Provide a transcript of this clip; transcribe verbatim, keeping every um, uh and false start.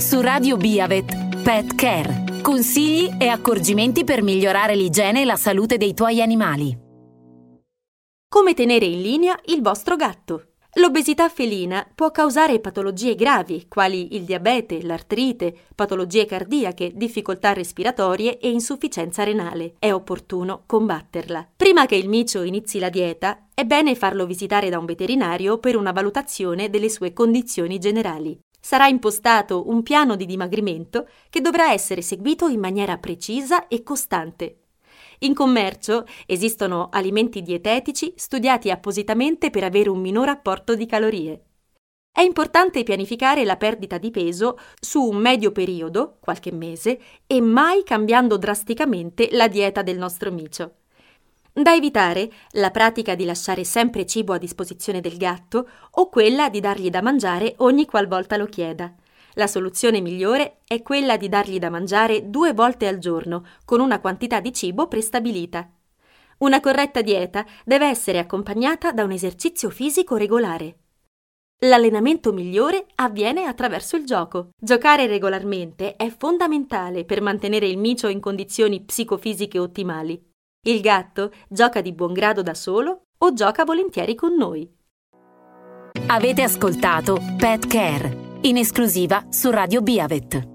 Su Radio Biavet, Pet Care. Consigli e accorgimenti per migliorare l'igiene e la salute dei tuoi animali. Come tenere in linea il vostro gatto? L'obesità felina può causare patologie gravi, quali il diabete, l'artrite, patologie cardiache, difficoltà respiratorie e insufficienza renale. È opportuno combatterla. Prima che il micio inizi la dieta, è bene farlo visitare da un veterinario per una valutazione delle sue condizioni generali. Sarà impostato un piano di dimagrimento che dovrà essere seguito in maniera precisa e costante. In commercio esistono alimenti dietetici studiati appositamente per avere un minor apporto di calorie. È importante pianificare la perdita di peso su un medio periodo, qualche mese, e mai cambiando drasticamente la dieta del nostro micio. Da evitare la pratica di lasciare sempre cibo a disposizione del gatto o quella di dargli da mangiare ogni qualvolta lo chieda. La soluzione migliore è quella di dargli da mangiare due volte al giorno, con una quantità di cibo prestabilita. Una corretta dieta deve essere accompagnata da un esercizio fisico regolare. L'allenamento migliore avviene attraverso il gioco. Giocare regolarmente è fondamentale per mantenere il micio in condizioni psicofisiche ottimali. Il gatto gioca di buon grado da solo o gioca volentieri con noi. Avete ascoltato Pet Care, in esclusiva su Radio Biavet.